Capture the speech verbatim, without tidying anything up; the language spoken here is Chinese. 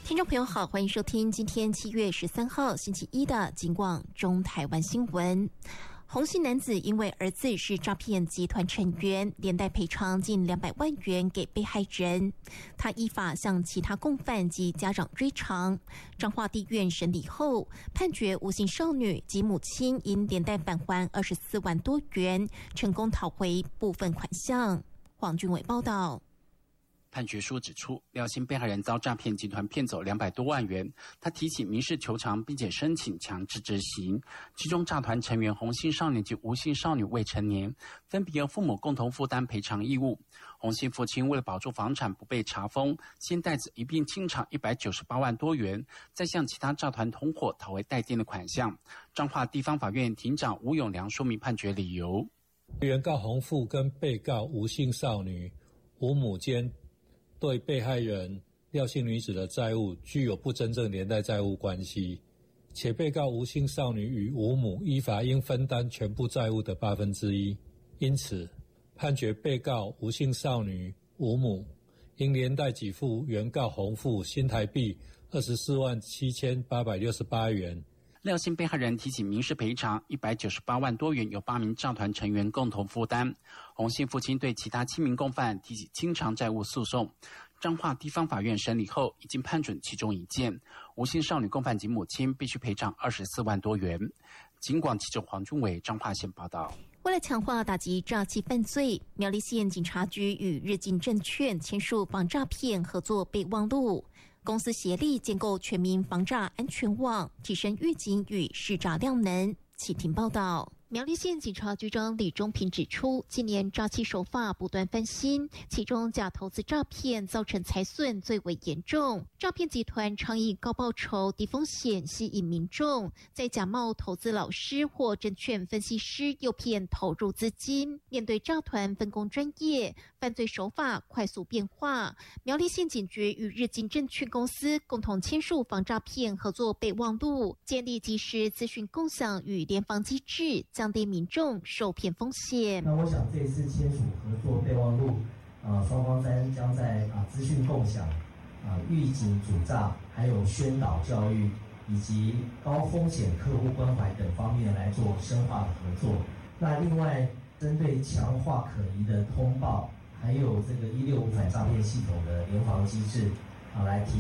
听众朋友好，欢迎收听今天七月十三号星期一的警广中台湾新闻。洪姓男子因为儿子是诈骗集团成员，连带赔偿近两百万元给被害人。他依法向其他共犯及家长追偿。彰化地院审理后，判决吴姓少女及母亲因连带返还二十四万多元，成功讨回部分款项。黄俊伟报道。 判决书指出，廖姓被害人遭诈骗集团骗走两百多万元，他提起民事求偿，并且申请强制执行。其中诈团成员洪姓少年及吴姓少女未成年，分别由父母共同负担赔偿义务。洪姓父亲为了保住房产不被查封，先代子一并清偿一百九十八万多元，再向其他诈团同伙讨回带电的款项。彰化地方法院庭长吴永良说明判决理由： 原告洪父跟被告吴姓少女、吴母间对被害人廖姓女子的债务具有不真正连带债务关系，且被告吴姓少女与吴母依法应分担全部债务的八分之一，因此判决被告吴姓少女、吴母应连带给付原告洪父新台币二十四万七千八百六十八元。 廖姓被害人提起民事赔偿一百九十八万多元，由八名诈团成员共同负担。洪姓父亲对其他七名共犯提起清偿债务诉讼。彰化地方法院审理后，已经判准其中一件，吴姓少女共犯及母亲必须赔偿二十四万多元。警广记者黄俊伟彰化县报道。 为了强化打击诈欺犯罪，苗栗县警察局与日进证券签署防诈骗合作备忘录，公司协力建构全民防诈安全网，提升预警与识诈量能。启婷报道。苗栗县警察局长李忠平指出，近年诈欺手法不断翻新，其中假投资诈骗造成财损最为严重。诈骗集团常以高报酬、低风险吸引民众，在假冒投资老师或证券分析师诱骗投入资金。面对诈团分工专业，犯罪手法快速变化，苗栗县警局与日进证券公司共同签署防诈骗合作备忘录，建立及时资讯共享与联防机制，降低民众受骗风险。 那我想这一次签署合作备忘录，呃，双方将将在啊资讯共享、啊预警阻诈，还有宣导教育以及高风险客户关怀等方面来做深化的合作。那另外，针对强化可疑的通报，还有这个一六五反诈骗系统的联防机制，啊来提